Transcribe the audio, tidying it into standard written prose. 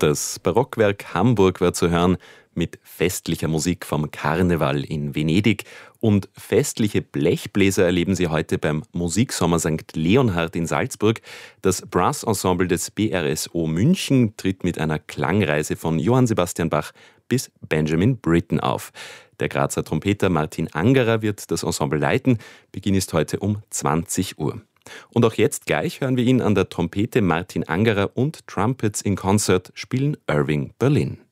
Das Barockwerk Hamburg war zu hören mit festlicher Musik vom Karneval in Venedig. Und festliche Blechbläser erleben Sie heute beim Musiksommer St. Leonhard in Salzburg. Das Brassensemble des BRSO München tritt mit einer Klangreise von Johann Sebastian Bach bis Benjamin Britten auf. Der Grazer Trompeter Martin Angerer wird das Ensemble leiten. Beginn ist heute um 20 Uhr. Und auch jetzt gleich hören wir ihn an der Trompete. Martin Angerer und Trumpets in Concert spielen Irving Berlin.